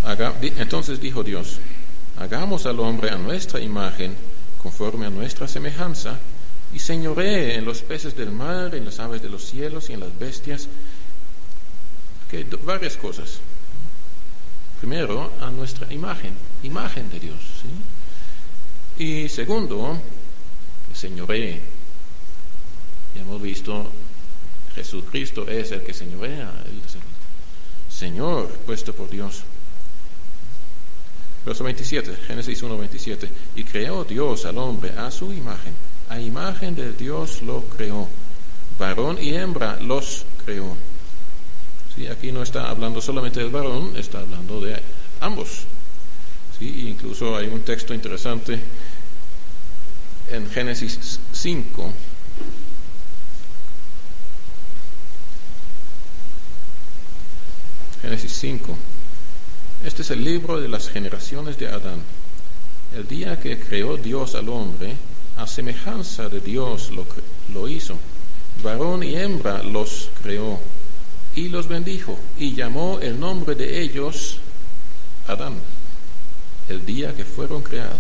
Entonces dijo Dios: hagamos al hombre a nuestra imagen, conforme a nuestra semejanza, y señoree en los peces del mar, en las aves de los cielos y en las bestias. Varias cosas. Primero, a nuestra imagen de Dios, ¿sí? Y segundo, señoree. Ya hemos visto, Jesucristo es el que señorea, Él es el Señor puesto por Dios. Verso 27, Génesis 1:27. Y creó Dios al hombre a su imagen, a imagen de Dios lo creó, varón y hembra los creó. ¿Sí? Aquí no está hablando solamente del varón, está hablando de ambos. ¿Sí? Incluso hay un texto interesante en Génesis 5. Génesis 5. Este es el libro de las generaciones de Adán. El día que creó Dios al hombre, a semejanza de Dios lo hizo. Varón y hembra los creó y los bendijo, y llamó el nombre de ellos Adán, el día que fueron creados.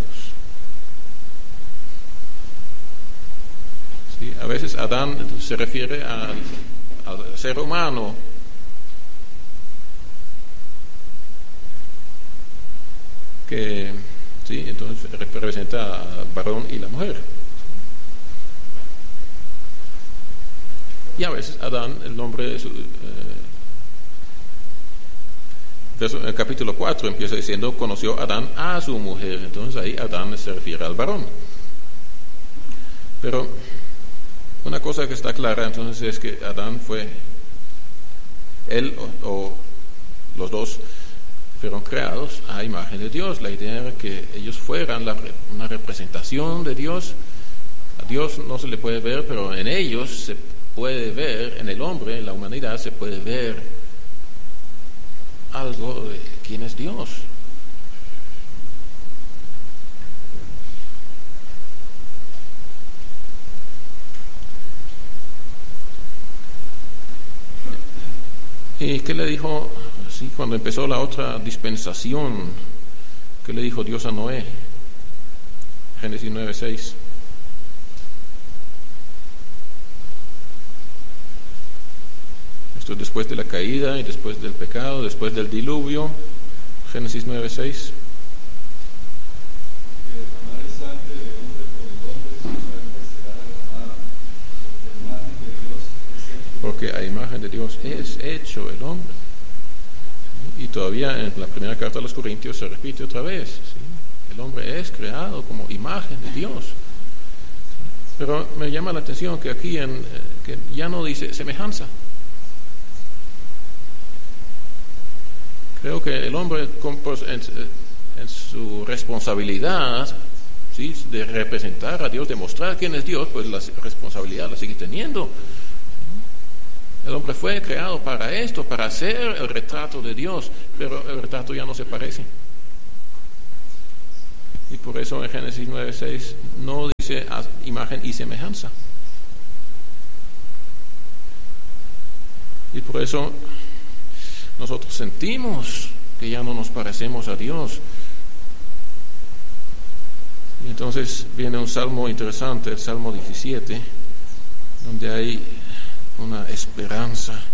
¿Sí? A veces Adán se refiere al ser humano, que ¿sí? Entonces representa al varón y la mujer. Y a veces Adán, el nombre el capítulo 4 empieza diciendo: conoció Adán a su mujer. Entonces ahí Adán se refiere al varón. Pero una cosa que está clara entonces es que Adán fue, él o los dos fueron creados a imagen de Dios. La idea era que ellos fueran una representación de Dios. A Dios no se le puede ver, pero en ellos se puede ver, en el hombre, en la humanidad, se puede ver algo de quién es Dios. ¿Y qué le dijo? Sí, cuando empezó la otra dispensación, ¿qué le dijo Dios a Noé? Génesis 9:6. Esto es después de la caída y después del pecado, después del diluvio. Génesis 9:6. Porque a imagen de Dios es hecho el hombre. Y todavía en la primera carta a los Corintios se repite otra vez, ¿sí? El hombre es creado como imagen de Dios. Pero me llama la atención que aquí que ya no dice semejanza. Creo que el hombre en su responsabilidad, ¿sí? De representar a Dios, de mostrar quién es Dios, pues la responsabilidad la sigue teniendo. El hombre fue creado para esto, para hacer el retrato de Dios, pero el retrato ya no se parece. Y por eso en Génesis 9:6 no dice imagen y semejanza. Y por eso nosotros sentimos que ya no nos parecemos a Dios. Y entonces viene un salmo interesante, el Salmo 17, donde hay una esperanza